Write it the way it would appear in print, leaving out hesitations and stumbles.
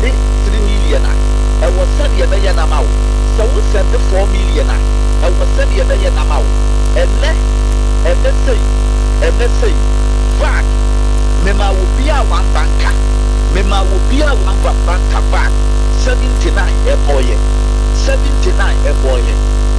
send 3 million. I was send ye be na ma wo. So we send 4 million. I was send ye be na ma wo. And let's say, back. Mema will be a one banker. Mema will be a one banker back. 79 a boy. 79 a boy.